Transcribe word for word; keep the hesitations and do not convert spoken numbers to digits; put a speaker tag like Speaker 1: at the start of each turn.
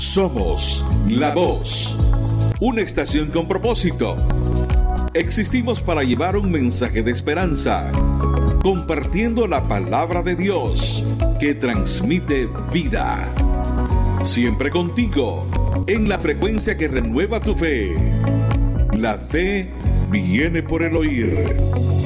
Speaker 1: Somos La Voz, una estación con propósito. Existimos para llevar un mensaje de esperanza, compartiendo la palabra de Dios que transmite vida. Siempre contigo, en la frecuencia que renueva tu fe. La fe viene por el oír.